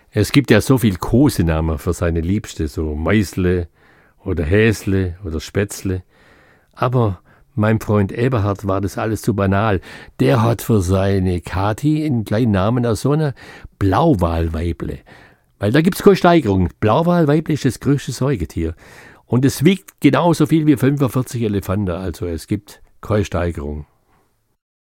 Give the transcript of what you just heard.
Es gibt ja so viel Kosenamen für seine Liebste, so Meisle oder Häsle oder Spätzle. Aber meinem Freund Eberhard war das alles zu banal. Der hat für seine Kathi einen kleinen Namen aus so einer Blauwalweible. Weil da gibt's keine Steigerung. Blauwalweible ist das größte Säugetier. Und es wiegt genauso viel wie 45 Elefanten. Also es gibt keine Steigerung.